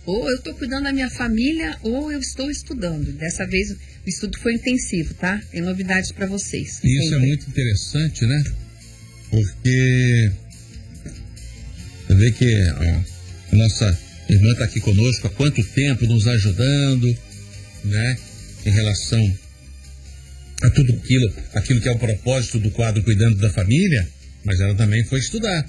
Ou eu estou cuidando da minha família, ou eu estou estudando. Dessa vez o estudo foi intensivo, tá? Tem novidades para vocês. Isso sempre. É muito interessante, né? Porque você vê que a nossa irmã está aqui conosco há quanto tempo, nos ajudando, né? Em relação a tudo aquilo que é o propósito do quadro Cuidando da Família, mas ela também foi estudar.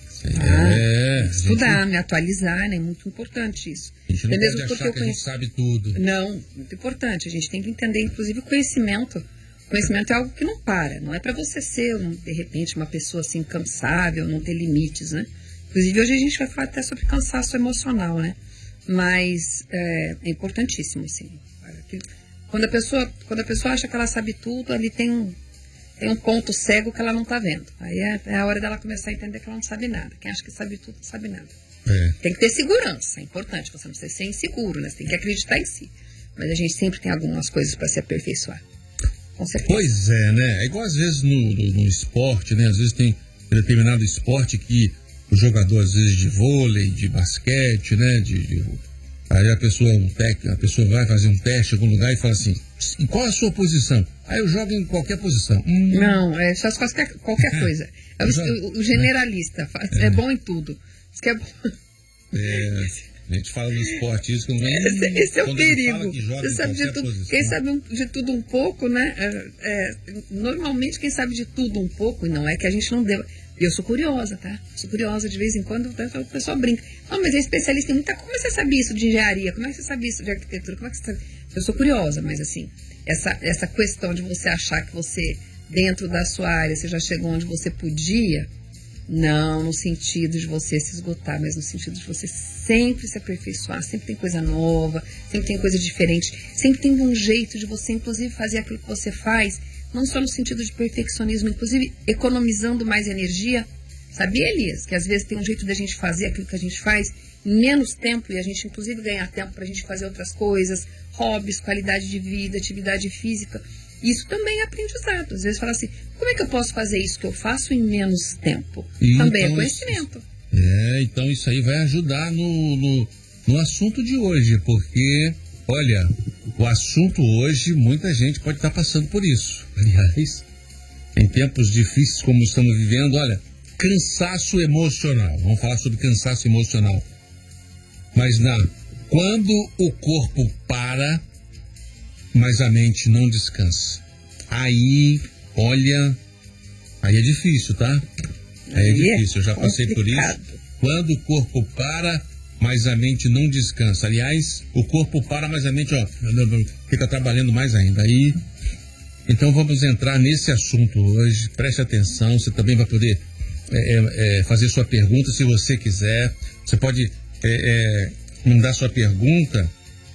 Estudar, me atualizar, né? Muito importante isso. A gente não pode achar que a gente sabe tudo. Não, muito importante. A gente tem que entender, inclusive, o conhecimento. O conhecimento é algo que não para. Não é para você ser, de repente, uma pessoa assim, incansável, não ter limites, né? Inclusive, hoje a gente vai falar até sobre cansaço emocional, né? Mas é importantíssimo, assim. Quando a pessoa acha que ela sabe tudo, ali tem um ponto cego que ela não está vendo. Aí é a hora dela começar a entender que ela não sabe nada. Quem acha que sabe tudo, não sabe nada. Tem que ter segurança, é importante. Você não precisa ser inseguro, né? Você tem que acreditar em si. Mas a gente sempre tem algumas coisas para se aperfeiçoar. Com certeza. Pois é, né? É igual às vezes no esporte, né? Às vezes tem determinado esporte que o jogador, às vezes, de vôlei, de basquete, né? Aí a pessoa vai fazer um teste em algum lugar e fala assim, e qual a sua posição? Aí eu jogo em qualquer posição. Não, só se faz qualquer coisa. O generalista é bom em tudo. Isso que é bom. A gente fala no esporte isso. Esse é o perigo. Você sabe de tudo. Quem sabe de tudo um pouco, né? Normalmente quem sabe de tudo um pouco, e não é que a gente não deva. Eu sou curiosa, tá? Sou curiosa, de vez em quando o pessoal brinca. Não, mas é especialista em muita coisa. Como você sabe isso de engenharia? Como é que você sabe isso de arquitetura? Como é que você sabe? Eu sou curiosa, mas assim, essa questão de você achar que você, dentro da sua área, você já chegou onde você podia, não no sentido de você se esgotar, mas no sentido de você sempre se aperfeiçoar, sempre tem coisa nova, sempre tem coisa diferente, sempre tem um jeito de você, inclusive, fazer aquilo que você faz, não só no sentido de perfeccionismo, inclusive economizando mais energia. Sabia, Elias, que às vezes tem um jeito da gente fazer aquilo que a gente faz em menos tempo e a gente, inclusive, ganhar tempo para a gente fazer outras coisas, hobbies, qualidade de vida, atividade física. Isso também é aprendizado. Às vezes fala assim, como é que eu posso fazer isso que eu faço em menos tempo? Também é conhecimento. Então isso aí vai ajudar no assunto de hoje, porque, olha, o assunto hoje, muita gente pode estar passando por isso. Aliás, em tempos difíceis como estamos vivendo, olha, cansaço emocional. Vamos falar sobre cansaço emocional. Mas quando o corpo para, mas a mente não descansa. Aí, olha, aí é difícil, tá? Aí é difícil, eu já passei por isso. Quando o corpo para, mas a mente não descansa. Aliás, o corpo para, mas a mente, fica trabalhando mais ainda. Aí, então vamos entrar nesse assunto hoje. Preste atenção, você também vai poder fazer sua pergunta se você quiser. Você pode mandar sua pergunta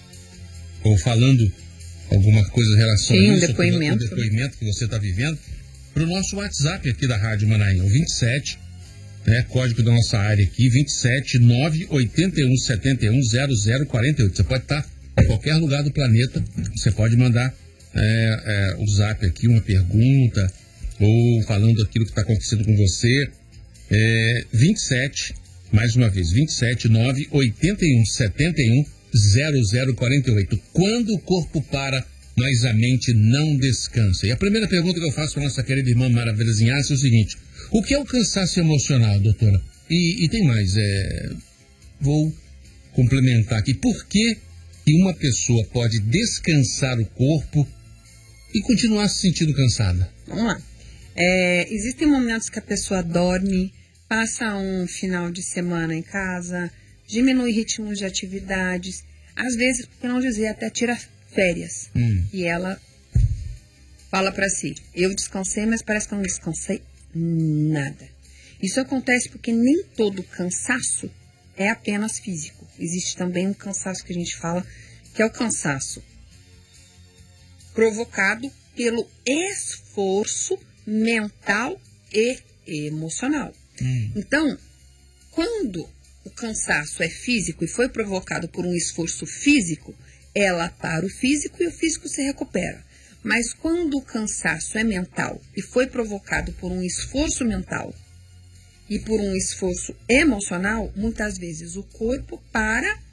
ou falando alguma coisa em relação a isso, depoimento. O depoimento que você está vivendo, para o nosso WhatsApp aqui da Rádio Manaim, o 27, código da nossa área aqui, 27 981 71 0048. Você pode estar em qualquer lugar do planeta, você pode mandar o zap aqui, uma pergunta, ou falando aquilo que está acontecendo com você. 27, mais uma vez, 27 981 71 0048. Quando o corpo para, mas a mente não descansa. E a primeira pergunta que eu faço para nossa querida irmã Mara Velazinhaça é o seguinte: o que é o cansaço emocional, doutora? E tem mais, vou complementar aqui. Por que uma pessoa pode descansar o corpo e continuar se sentindo cansada? Vamos lá. Existem momentos que a pessoa dorme, passa um final de semana em casa, diminui ritmos de atividades, às vezes, por não dizer, até tira férias. E ela fala para si, eu descansei, mas parece que eu não descansei nada. Isso acontece porque nem todo cansaço é apenas físico. Existe também um cansaço que a gente fala, que é o cansaço provocado pelo esforço mental e emocional. Então, quando o cansaço é físico e foi provocado por um esforço físico, ela para o físico e o físico se recupera. Mas quando o cansaço é mental e foi provocado por um esforço mental e por um esforço emocional, muitas vezes o corpo para